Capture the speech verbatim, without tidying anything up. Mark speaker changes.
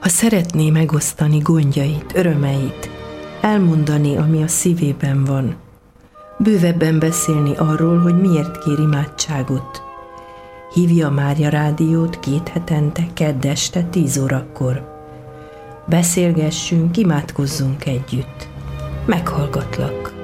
Speaker 1: Ha szeretné megosztani gondjait, örömeit, elmondani, ami a szívében van, bővebben beszélni arról, hogy miért kér imádságot, hívja a Mária Rádiót két hetente, kedd este tíz órakor. Beszélgessünk, imádkozzunk együtt. Meghallgatlak.